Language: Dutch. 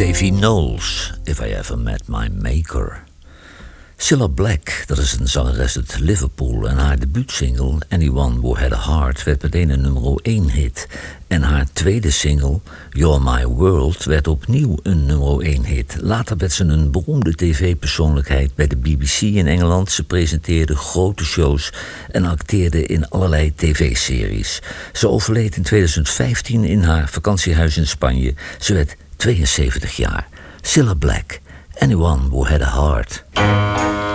Davy Knowles, If I Ever Met My Maker. Cilla Black, dat is een zangeres uit Liverpool, en haar debuutsingle Anyone Who Had a Heart werd meteen een nummer 1 hit. En haar tweede single You're My World werd opnieuw een nummer 1 hit. Later werd ze een beroemde tv-persoonlijkheid bij de BBC in Engeland. Ze presenteerde grote shows en acteerde in allerlei tv-series. Ze overleed in 2015 in haar vakantiehuis in Spanje. Ze werd 72 jaar. Cilla Black, Anyone Who Had a Heart.